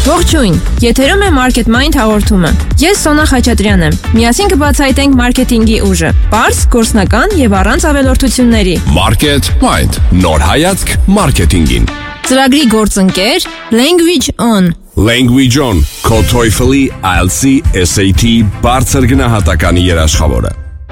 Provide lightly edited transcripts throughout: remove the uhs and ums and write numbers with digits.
Ողջույն, եթերում է Market Mind հաղորդումը։ Ես Սոնա Խաչատրյանն եմ։ Միասին կբացահայտենք մարքեթինգի ուժը, պարզ, գործնական եւ առանց ավելորդությունների։ Market Mind, նոր հայացք մարքեթինգին։ Ծրագրի գործընկեր Language On։ Language On, քո TOEFL-ի, IELTS-ի, SAT բարձր գնահատականի երաշխավորը։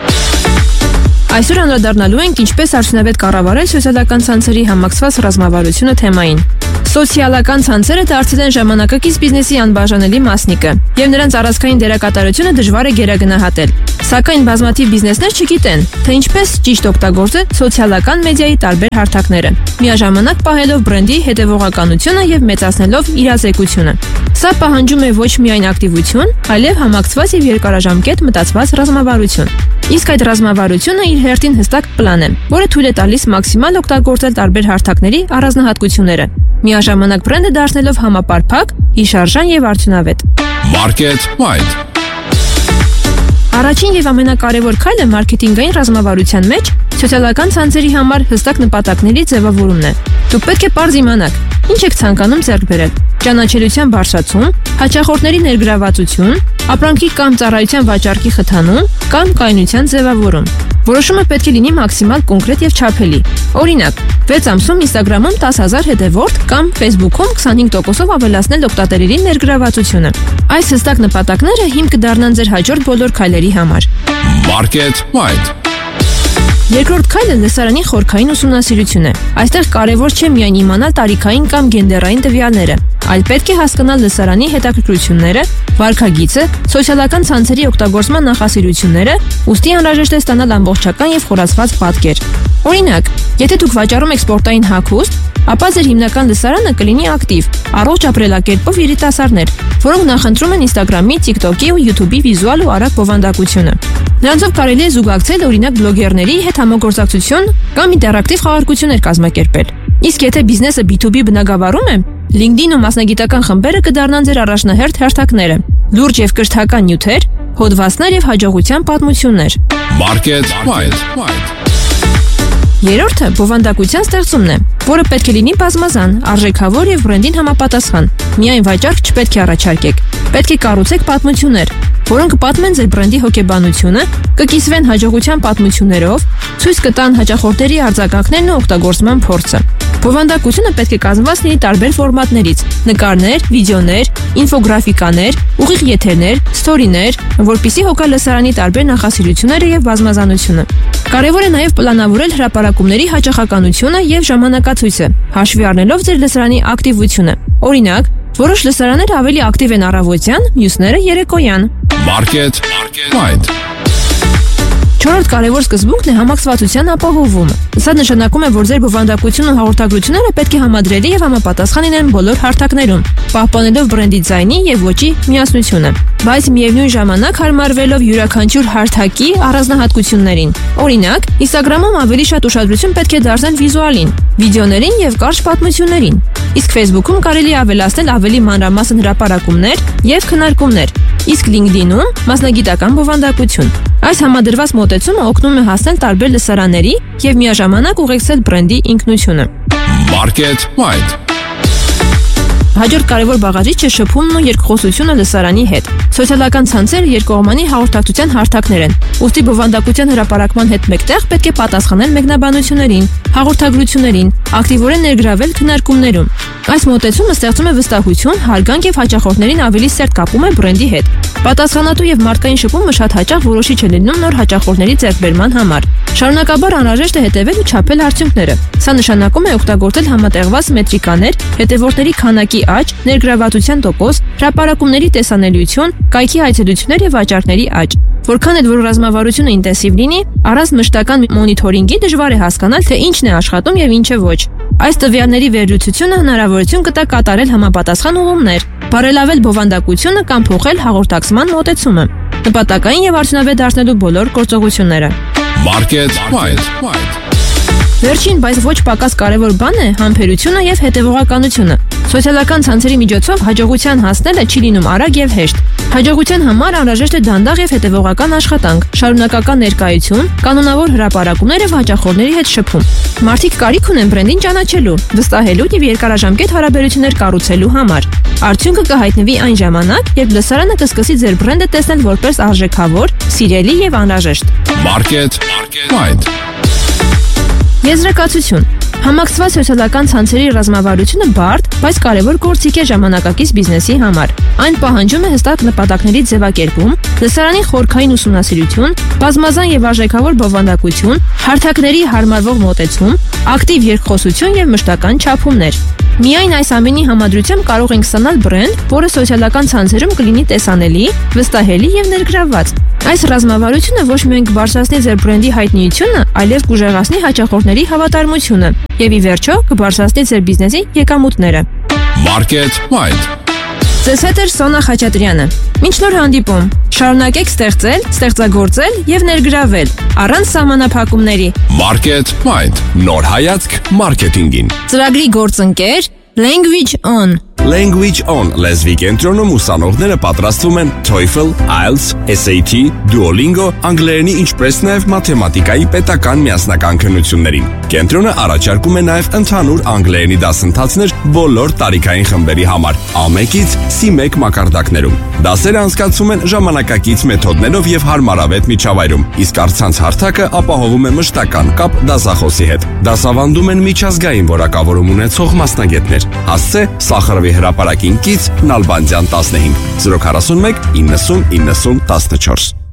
Այսօր անդրադառնալու ենք ինչպես արդյունավետ կառավարել սոցիալական ցանցերի համակցված ռազմավարությունը թեմային։ Սոցիալական ցանցերը դարձել են ժամանակակից բիզնեսի անբաժանելի մասնիկը, եւ նրանց առանցքային դերակատարությունը դժվար է գերագնահատել։ Սակայն բազմաթիվ բիզնեսներ չգիտեն, թե ինչպես ճիշտ օգտագործել սոցիալական մեդիայի տարբեր հարթակները, միաժամանակ պահելով բրենդի հետևողականությունը եւ մեծացնելով իրազեկությունը։ Սա պահանջում է ոչ միայն ակտիվություն, այլև համակցված եւ երկարաժամկետ մտածված ռազմավարություն։ Իսկ այդ ռազմավարությունը իր հերթին հստակ պլան է, որը թույլ է տալիս մաքսիմալ օգտագործել տարբեր հարթակների առանձնահատկությունները, միաժամանակ բրենդը դարձնելով համապարփակ, հիշարժան եւ արդյունավետ։ Market Mind։ Առաջին եւ ամենակարևոր քայլը մարքեթինգային ռազմավարության մեջ սոցիալական ցանցերի համար հստակ նպատակների ձևավորումն է։ Դուք պետք է պարզ իմանաք, ինչ եք ցանկանում ձեռք բերել՝ ճանաչելիության բարձրացում, հաճախորդների ներգրավվածություն, ապրանքի կամ ծառայության վաճառքի խթանում կամ կայունության ձևավորում։ Որոշումը պետք է լինի մաքսիմալ կոնկրետ եւ չափելի։ Օրինակ, 6 ամսում Instagram-ում 10,000 հետևորդ կամ Facebook-ում 25%-ով ավելացնել օգտատերերի ներգրավվածությունը։ Այս հստակ նպատակները հիմք կդառնան ձեր հաջորդ բոլոր քայլերի համար։ Market Mind։ Երկրորդ քայլը լսարանի խորքային ուսումնասիրությունն է։ Այստեղ կարևոր չէ միայն իմանալ տարիքային կամ գենդերային տվյալները, այլ պետք է հասկանալ լսարանի հետաքրքրությունները, վարքագիծը, սոցիալական ցանցերի օգտագործման նախասիրությունները, ուստի անհրաժեշտ է ստանալ ամբողջական եւ խորացված պատկեր։ Օրինակ, եթե դուք վաճառում եք սպորտային հագուստ, ապա ձեր հիմնական լսարանը կլինի ակտիվ, առողջ ապրելակերպով երիտասարդներ, որոնք նախընտրում են Instagram-ի, TikTok-ի ու YouTube-ի վիզուալ ու արագ բովանդակությունը։ Նրանցով կարելի է զուգակցել օրինակ բլոգերների հետ համագործակցություն կամ ինտերակտիվ խաղարկություններ կազմակերպել։ Իսկ եթե բիզնեսը B2B բնագավառում է, LinkedIn ու մասնագիտական խմբերը կդառնան ձեր առաջնահերթ հարթակները։ Լուրջ եւ կրթական նյութեր, հոդվածներ եւ հաջողության պատմություններ։ Market Mind։ Երրորդը բովանդակության ստեղծումն է, որը պետք է լինի բազմազան, արժեքավոր եւ բրենդին համապատասխան։ Միայն վաճառք չպետք է առաջարկեք։ Պետք է կառուցեք պատմություններ, որոնք կպատմեն ձեր բրենդի հոգեբանությունը, կկիսվեն հաջողության պատմություններով, ցույց կտան հաճախորդների արձագանքներն ու օգտագործման փորձը։ Բովանդակությունը պետք է կազմված լինի տարբեր ֆորմատներից՝ նկարներ, վիդեոներ, ինֆոգրաֆիկաներ, ուղիղ եթերներ, սթորիներ, որպեսզի հոգա լսարանի տարբեր նախասիրությունները եւ բազմազանությունը։ Կարևոր է նաեւ պլանավորել հրապարակումների հաճախականությունը եւ ժամանակացույցը, հաշվի առնելով ձեր լսարանի ակտիվությունը։ Օրինակ, որոշ լսարաններ ավելի ակտիվ են առավոտյան, մյուսները երեկոյան։ Market Mind։ Չորրորդ կարևոր սկզբունքն է համակցվածության ապահովումը։ Սա նշանակում է, որ ձեր բովանդակությունն ու հաղորդագրությունները պետք է համադրելի եւ համապատասխան լինեն բոլոր հարթակներում, պահպանելով բրենդի ձայնի եւ ոճի միասնությունը, բայց միևնույն ժամանակ հարմարվելով յուրաքանչյուր հարթակի առանձնահատկություններին։ Օրինակ, Instagram-ում ավելի շատ ուշադրություն պետք է դարձնել վիզուալին, վիդեոներին եւ կարճ պատմություններին։ Իսկ Facebook-ում կարելի է ավելացնել ավելի մանրամասն հրապարակումներ եւ քննարկումներ, իսկ LinkedIn-ում մասնագիտական բովանդակություն։ Այս համադրված մոտեցումը օգնում է հասնել տարբեր լսարանների եւ միաժամանակ ուղեկցել բրենդի ինքնությունը։ Market Mind։ Հաջորդ կարևոր բաղադրիչը շփումն ու երկխոսությունը լսարանի հետ։ Սոցիալական ցանցերը երկկողմանի հաղորդակցության հարթակներ են։ Ուստի բովանդակության հրապարակման հետ մեկտեղ պետք է պատասխանել մեկնաբանություններին, հաղորդագրություններին, ակտիվորեն ներգրավել քննարկումներում։ Այս մոտեցումը ստեղծում է վստահություն, հարգանք եւ հաճախորդներին ավելի սերտ կապում է բրենդի հետ։ Պատասխանատու եւ մարդկային շփումը շատ հաճախ որոշիչ է լինում նոր հաճախորդների ձեռքբերման համար։ Շարունակաբար անհրաժեշտ է հետևել ու չափել արդյունքները։ Սա նշանակում է օգտագործել համատեղված մետրիկաներ, հետևորդների քանակի աճ, ներգրավվածության տոկոս, հրապարակումների տեսանելիություն, կայքի այցելություններ եւ վաճառքների աճ։ Որքան էլ որ ռազմավարությունը ինտենսիվ լինի, առանց մշտական մոնիթորինգի դժվար է հասկանալ, թե ինչն է աշխատում եւ ինչը ոչ։ Այս տվյալների վերլուծությունը հնարավորություն կտա կատարել համապատասխան ուղումներ, բարելավել բովանդակությունը կամ փոխել հաղորդակցման մոտեցումը, նպատակային եւ արդյունավետ դարձնելու բոլոր գործողությունները։ Market Mind։ Վերջին, բայց ոչ պակաս կարևոր բան է համբերությունը եւ հետևողականությունը։ Սոցիալական ցանցերի միջոցով հաջողության հասնելը չի լինում արագ եւ հեշտ։ Հաջողության համար անհրաժեշտ է դանդաղ եւ հետեւողական աշխատանք, շարունակական ներկայություն, կանոնավոր հրապարակումներ եւ հաճախորդների հետ շփում։ Մարդիկ կարիք ունեն բրենդին ճանաչելու, վստահելու եւ երկարաժամկետ հարաբերություններ կառուցելու համար։ Արդյունքը կհայտնվի այն ժամանակ, երբ լսարանը կսկսի ձեր բրենդը տեսնել որպես արժեքավոր, սիրելի եւ անհրաժեշտ։ Market Mind. Եզրակացություն։ Համակցված սոցիալական ցանցերի ռազմավարությունը բարդ, բայց կարևոր գործիք է ժամանակակից բիզնեսի համար։ Այն պահանջում է հստակ նպատակների ձևակերպում, լսարանի խորքային ուսումնասիրություն, բազմազան եւ արժեքավոր բովանդակություն, հարթակների հարմարվող մոտեցում, ակտիվ երկխոսություն եւ մշտական չափումներ։ Միայն այս ամենի համադրությամբ կարող ենք ստանալ բրենդ, որը սոցիալական ցանցերում կլինի տեսանելի, վստահելի եւ ներգրավված։ Այս ռազմավարությունը ոչ միայն կբարձրացնի ձեր բրենդի հայտնիությունը, այլև կուժեղացնի հաճախորդների հավատարմությունը եւ ի վերջո կբարձրացնի ձեր բիզնեսի եկամուտները։ Market Mind. Ձեզ հետ է Սոնա Խաչատրյանը։ Մինչ նոր հանդիպում, շարունակեք ստեղծել, ստեղծագործել եւ ներգրավել առանց սահմանափակումների։ Market Mind. Նոր հայացք մարքեթինգին։ Ծրագրի գործընկեր Language On. Language On լեզվի կենտրոնում ուսանողները պատրաստվում են TOEFL, IELTS, SAT, Duolingo, անգլերենի ինչպես նաև մաթեմատիկայի պետական միասնական քննություններին։ Կենտրոնը առաջարկում է նաև ընդհանուր անգլերենի դասընթացներ բոլոր տարիքային խմբերի համար, A1-ից C1 մակարդակներում։ Դասերը անցկացվում են ժամանակակից մեթոդներով եւ հարմարավետ միջավայրում, իսկ առցանց հարթակը ապահովում է մշտական կապ դասախոսի հետ։ Դասավանդում են միջազգային որակավորում ունեցող մասնագետներ։ Հասցե Սախարովի հրապարակին կից Նալբանդյան 15 041 90 90 14